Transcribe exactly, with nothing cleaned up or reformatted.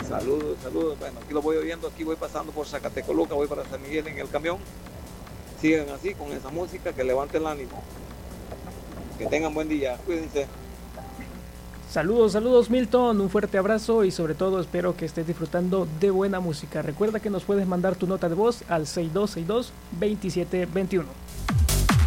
Saludos, saludos. Bueno, aquí lo voy oyendo, aquí voy pasando por Zacatecoluca, voy para San Miguel en el camión. Sigan así con esa música que levante el ánimo. Que tengan buen día, cuídense. Saludos, saludos Milton, un fuerte abrazo y sobre todo espero que estés disfrutando de buena música. Recuerda que nos puedes mandar tu nota de voz al seis dos seis dos, dos siete dos uno.